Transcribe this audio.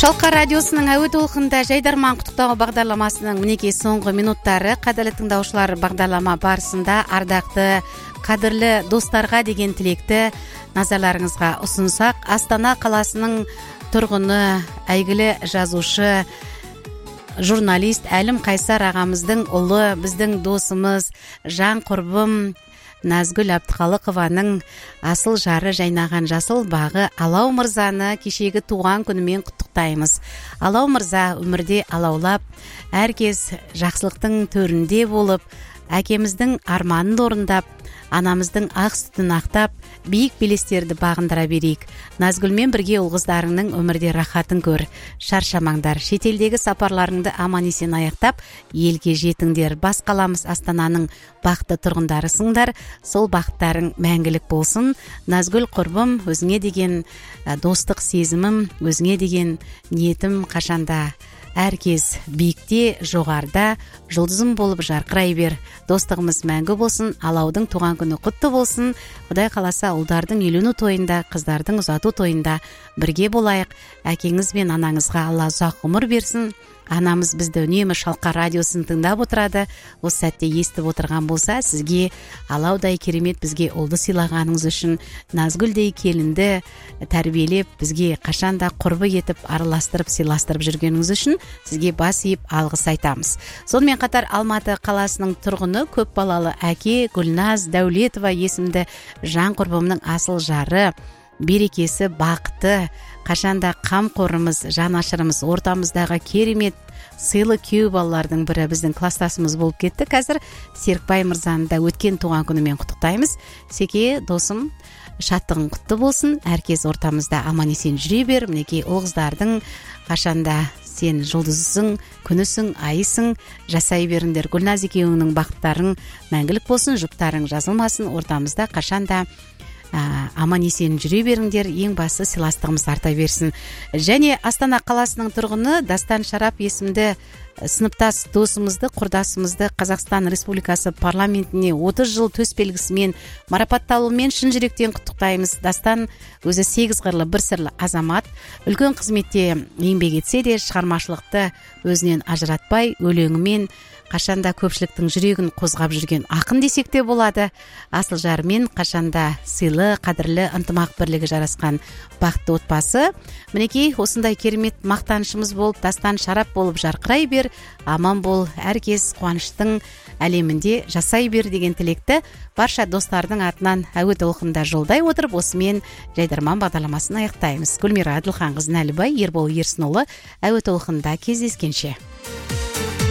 Шалқар радиосының әуе толқында жайдарман құттықтау бағдарламасының мінекей соңғы минуттары. Қадірлі тыңдаушылар, бағдарлама барысында ардақты қадірлі достарға деген тілекті назарларыңызға ұсынсақ, Астана қаласының тұрғыны, әйгілі жазушы, журналист Әлім Қайсар ағамыздың ұлы, біздің досымыз, жан құрбым Назгүл Әбдіқалықованың асыл жары жайнаған жасыл бағы Алау мырзаны кешегі туған күнімен құттықтаймыз. Алау мырза өмірде алаулап, әркез жақсылықтың төрінде болып, әкеміздің арманын орындап, анамыздың ақ сүтін ақтап, биік белестерді бағындыра берейік. Назгүлмен бірге ұл-қыздарыңның өмірде рахатын көр. Шаршамаңдар, шетелдегі сапарларыңды аман-есен аяқтап, елге жетіңдер. Бас қаламыз Астананың бақытты тұрғындарысыңдар. Сол бақыттарың мәңгілік болсын. Назгүл құрбым, өзіңе деген достық сезімім, өзіңе деген ниетім қашанда әркез биікте, жоғарда, жұлдызым болып жарқырай бер. Достығымыз мәңгі болсын, Алаудың туған күні құтты болсын. Құдай қаласа ұлдардың үйлену тойында, қыздардың ұзату тойында бірге болайық. Әкеңіз бен анаңызға Алла ұзақ ғұмыр берсін. Анамыз бізді үнемі Шалқар радиосын тыңдап отырады. Осы сәтте естіп отырған болса, сізге Алаудай керемет бізге ұлды сыйлағаныңыз үшін, Назгүлдей келінді тәрбиелеп, бізге қашанда құрбы етіп, араластырып, сыйластырып жүргеніңіз үшін сізге бас иіп алғыс айтамыз. Сонымен қатар Алматы қаласының тұрғыны, көп балалы әке Гүлназ Дәулетова есімді жан құрбымның асыл жары, берекесі, бақыты, қашанда қамқорымыз, жанашырымыз, ортамыздағы керемет сыйлы күйеу балалардың бірі біздің кластасымыз болып кетті. Қазір Серікбай мырзаны да өткен туған күнімен құттықтаймыз. Секе, досым, шаттығың құтты болсын, әркез ортамызда аман-есен жүре бер. Мінекей ұл-қыздардың қашанда сен жұлдызысың, күнісің, айысың, жасай беріңдер. Гүлназ екеуіңнің бақыттарың мәңгілік болсын, жұптарың жазылмасын, ортамызда қашанда аман-есен жүре беріңдер, ең басы сыйластығымыз арта берсін. Және Астана қаласының тұрғыны Дастан Шарап есімді сыныптас досымызды, құрдасымызды Қазақстан Республикасы парламентіне 30 жыл төсбелгісімен марапатталуымен шын жүректен құттықтаймыз. Дастан өзі 8 қырлы, бір сырлы азамат, үлкен қызметте еңбек етсе де шығармашылықты өзінен ажыратпай, өлеңімен қашанда көпшіліктің жүрегін қозғап жүрген ақын десек те болады. Асыл жарымен қашанда сыйлы, қадірлі, ынтымақ бірлігі жарасқан бақытты отбасы. Мінекей осындай керемет мақтанышымыз болып, Дастан Шарап болып жарқырай бер, аман бол, әркез қуаныштың әлемінде жасай бер деген тілекті барша достардың атынан әуе толқында жолдай отырып, осымен жайдарман бағдарламасын аяқтаймыз. Гүлмира Әділханқызы Нәлібай, Ербол Ерсінұлы, әуе толқында кездескенше.